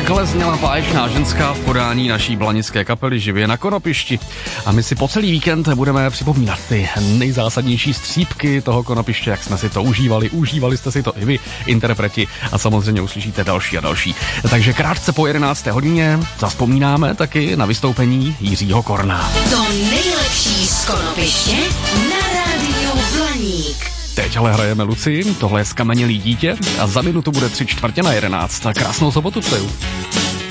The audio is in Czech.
Takhle zněla báječná ženská v podání naší blanické kapely Živě na konopišti. A my si po celý víkend budeme připomínat ty nejzásadnější střípky toho konopiště, jak jsme si to užívali. Užívali jste si to i vy, interpreti, a samozřejmě uslyšíte další a další. Takže krátce po 11. hodině zavzpomínáme taky na vystoupení Jiřího Korna. To nejlepší z konopiště na rádiu Blaník. Teď ale hrajeme Lucii, tohle je Skamenělý dítě a za minutu bude 3/4 na 11. Krásnou sobotu přeju.